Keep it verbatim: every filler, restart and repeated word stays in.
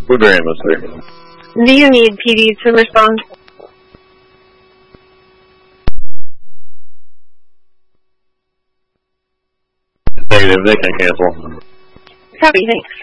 Blueberry atmosphere. Do you need P D to respond? Negative, they can cancel. Copy, thanks.